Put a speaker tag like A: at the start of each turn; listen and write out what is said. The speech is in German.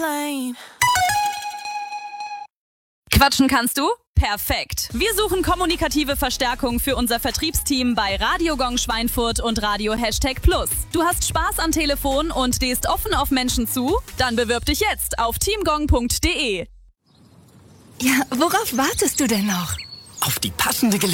A: Quatschen kannst du? Perfekt. Wir suchen kommunikative Verstärkung für unser Vertriebsteam bei Radio Gong Schweinfurt und Radio #Plus. Du hast Spaß am Telefon und stehst offen auf Menschen zu? Dann bewirb dich jetzt auf teamgong.de.
B: Ja, worauf wartest du denn noch?
C: Auf die passende Gelegenheit.